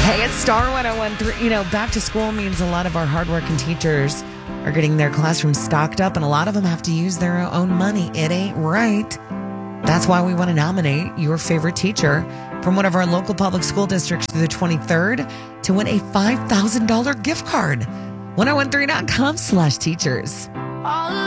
Hey, it's Star 1013. Back to school means a lot of our hardworking teachers are getting their classrooms stocked up, and a lot of them have to use their own money. It ain't right. That's why we want to nominate your favorite teacher from one of our local public school districts through the 23rd to win a $5,000 gift card. 1013.com/teachers.